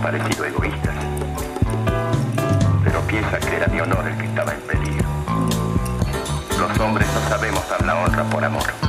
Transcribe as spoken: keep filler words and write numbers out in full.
parecido egoístas. Pero piensa que era mi honor el que estaba en peligro. Los hombres no sabemos dar la honra por amor.